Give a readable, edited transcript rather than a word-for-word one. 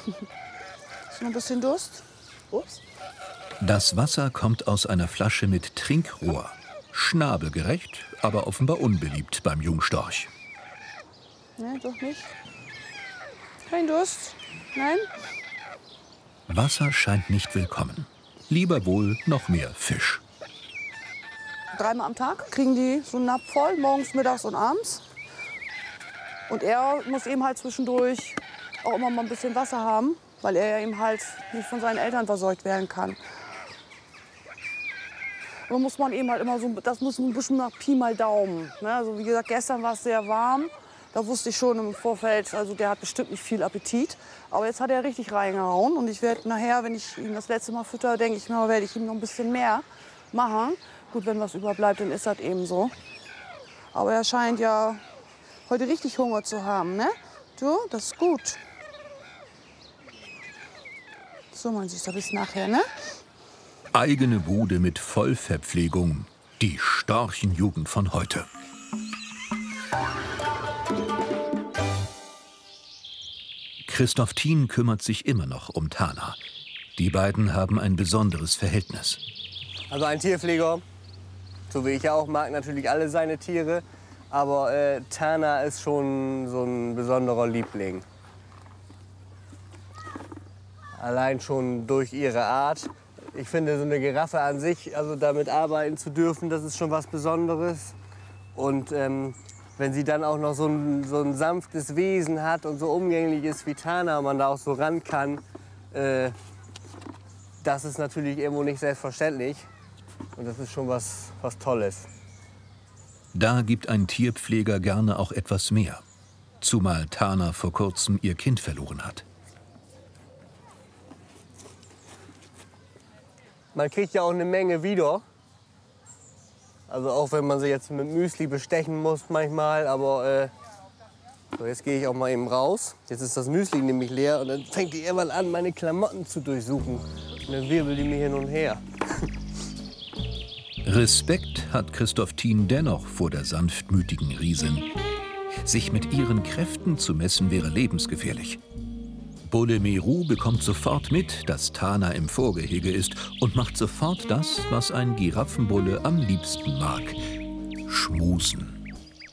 Hast du noch ein bisschen Durst? Ups. Das Wasser kommt aus einer Flasche mit Trinkrohr. Schnabelgerecht, aber offenbar unbeliebt beim Jungstorch. Nein, doch nicht. Kein Durst? Nein? Wasser scheint nicht willkommen. Lieber wohl noch mehr Fisch. 3-mal am Tag kriegen die so einen Napf voll, morgens, mittags und abends. Und er muss eben halt zwischendurch auch immer mal ein bisschen Wasser haben, weil er ja eben halt nicht von seinen Eltern versorgt werden kann. Da muss man eben halt immer so, das muss ein bisschen nach Pi mal Daumen. Ne? Also wie gesagt, gestern war es sehr warm. Da wusste ich schon im Vorfeld, also der hat bestimmt nicht viel Appetit. Aber jetzt hat er richtig reingehauen. Und ich werde nachher, wenn ich ihn das letzte Mal fütter, denke ich mir, werde ich ihm noch ein bisschen mehr machen. Gut, wenn was überbleibt, dann ist das eben so. Aber er scheint ja heute richtig Hunger zu haben, ne? Du, das ist gut. So, mein Süßer, bis nachher, ne? Eigene Bude mit Vollverpflegung. Die Storchenjugend von heute. Christoph Thien kümmert sich immer noch um Tana. Die beiden haben ein besonderes Verhältnis. Also ein Tierpfleger, so wie ich auch, mag natürlich alle seine Tiere. Aber Tana ist schon so ein besonderer Liebling. Allein schon durch ihre Art. Ich finde, so eine Giraffe an sich, also damit arbeiten zu dürfen, das ist schon was Besonderes. Und wenn sie dann auch noch so ein sanftes Wesen hat und so umgänglich ist wie Tana, man da auch so ran kann, das ist natürlich irgendwo nicht selbstverständlich. Und das ist schon was Tolles. Da gibt ein Tierpfleger gerne auch etwas mehr. Zumal Tana vor kurzem ihr Kind verloren hat. Man kriegt ja auch eine Menge wieder. Also auch wenn man sie jetzt mit Müsli bestechen muss manchmal, aber so, jetzt gehe ich auch mal eben raus. Jetzt ist das Müsli nämlich leer und dann fängt die irgendwann an, meine Klamotten zu durchsuchen. Und dann wirbelt die mir hin und her. Respekt hat Christoph Thien dennoch vor der sanftmütigen Riesin. Sich mit ihren Kräften zu messen wäre lebensgefährlich. Bulle Meru bekommt sofort mit, dass Tana im Vorgehege ist und macht sofort das, was ein Giraffenbulle am liebsten mag: schmusen.